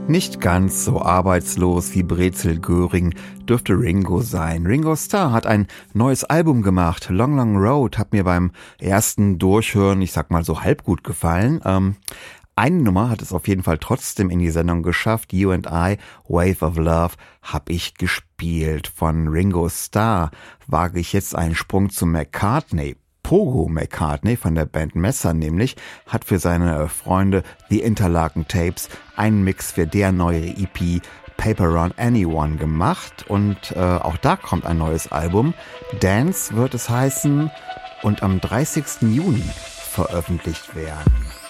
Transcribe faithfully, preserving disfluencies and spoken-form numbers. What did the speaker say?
Nicht ganz so arbeitslos wie Brezel Göring dürfte Ringo sein. Ringo Starr hat ein neues Album gemacht. Long Long Road hat mir beim ersten Durchhören, ich sag mal so halb gut gefallen. Ähm, eine Nummer hat es auf jeden Fall trotzdem in die Sendung geschafft. You and I, Wave of Love, hab ich gespielt. Von Ringo Starr wage ich jetzt einen Sprung zu McCartney. Pogo McCartney von der Band Messer nämlich hat für seine Freunde The Interlaken Tapes einen Mix für der neue E P Paper Run Anyone gemacht und äh, auch da kommt ein neues Album. Dance wird es heißen und am dreißigsten Juni veröffentlicht werden.